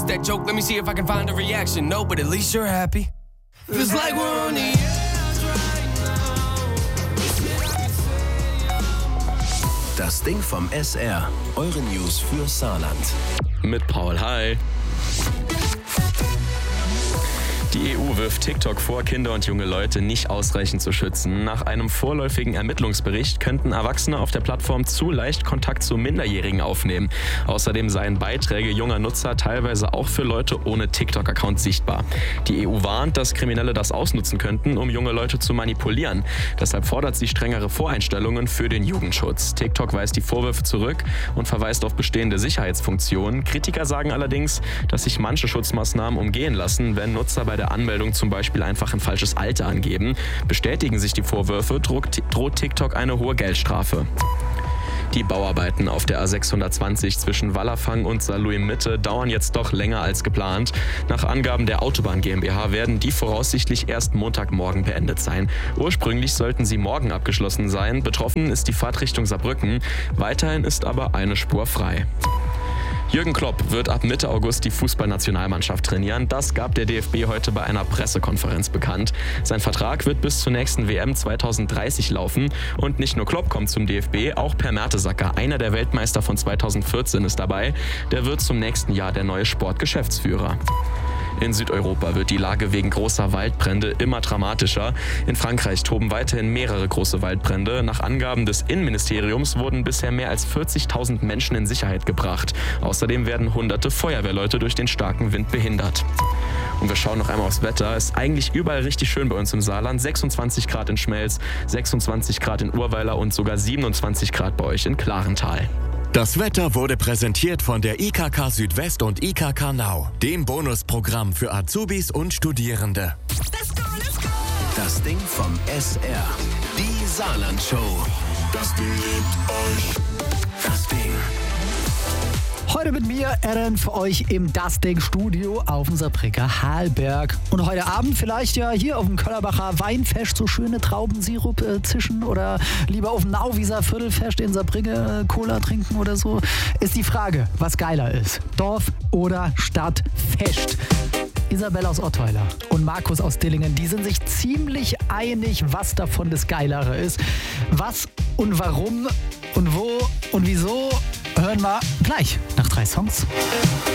bust that joke, let me see if I can find a reaction. No, but at least you're happy. Feels like we're on the edge right now. Das Ding vom SR. Eure News für Saarland. Mit Paul, hi. Die EU wirft TikTok vor, Kinder und junge Leute nicht ausreichend zu schützen. Nach einem vorläufigen Ermittlungsbericht könnten Erwachsene auf der Plattform zu leicht Kontakt zu Minderjährigen aufnehmen. Außerdem seien Beiträge junger Nutzer teilweise auch für Leute ohne TikTok-Account sichtbar. Die EU warnt, dass Kriminelle das ausnutzen könnten, um junge Leute zu manipulieren. Deshalb fordert sie strengere Voreinstellungen für den Jugendschutz. TikTok weist die Vorwürfe zurück und verweist auf bestehende Sicherheitsfunktionen. Kritiker sagen allerdings, dass sich manche Schutzmaßnahmen umgehen lassen, wenn Nutzer bei der Anmeldung zum Beispiel einfach ein falsches Alter angeben. Bestätigen sich die Vorwürfe, droht TikTok eine hohe Geldstrafe. Die Bauarbeiten auf der A620 zwischen Wallerfang und Saarlouis-Mitte dauern jetzt doch länger als geplant. Nach Angaben der Autobahn GmbH werden die voraussichtlich erst Montagmorgen beendet sein. Ursprünglich sollten sie morgen abgeschlossen sein. Betroffen ist die Fahrtrichtung Saarbrücken. Weiterhin ist aber eine Spur frei. Jürgen Klopp wird ab Mitte August die Fußballnationalmannschaft trainieren. Das gab der DFB heute bei einer Pressekonferenz bekannt. Sein Vertrag wird bis zur nächsten WM 2030 laufen. Und nicht nur Klopp kommt zum DFB, auch Per Mertesacker, einer der Weltmeister von 2014, ist dabei. Der wird zum nächsten Jahr der neue Sportgeschäftsführer. In Südeuropa wird die Lage wegen großer Waldbrände immer dramatischer. In Frankreich toben weiterhin mehrere große Waldbrände. Nach Angaben des Innenministeriums wurden bisher mehr als 40.000 Menschen in Sicherheit gebracht. Außerdem werden hunderte Feuerwehrleute durch den starken Wind behindert. Und wir schauen noch einmal aufs Wetter. Es ist eigentlich überall richtig schön bei uns im Saarland. 26 Grad in Schmelz, 26 Grad in Urweiler und sogar 27 Grad bei euch in Klarental. Das Wetter wurde präsentiert von der IKK Südwest und IKK Now, dem Bonusprogramm für Azubis und Studierende. Let's go, let's go. Das Ding vom SR. Die Saarland-Show. Das Ding liebt euch. Das Ding. Heute mit mir, Eren, für euch im Das Ding Studio auf dem Saarbrücker Halberg. Und heute Abend vielleicht ja hier auf dem Köllerbacher Weinfest so schöne Traubensirup zischen oder lieber auf dem Nauwieser Viertelfest in Saarbrücke Cola trinken oder so. Ist die Frage, was geiler ist. Dorf oder Stadtfest? Isabel aus Ottweiler und Markus aus Dillingen, die sind sich ziemlich einig, was davon das Geilere ist. Was und warum und wo und wieso, hören wir gleich nach 3 Songs.